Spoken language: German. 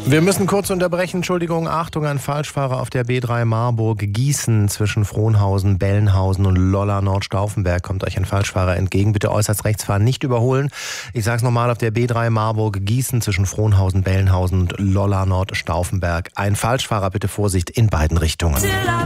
Wir müssen kurz unterbrechen. Entschuldigung, Achtung, ein Falschfahrer auf der B3 Marburg-Gießen zwischen Frohnhausen, Bellenhausen und Lolla-Nordstauffenberg. Kommt euch ein Falschfahrer entgegen. Bitte äußerst rechts fahren, nicht überholen. Ich sag's nochmal, auf der B3 Marburg-Gießen zwischen Frohnhausen, Bellenhausen und Lolla-Nordstauffenberg. Ein Falschfahrer, bitte Vorsicht in beiden Richtungen.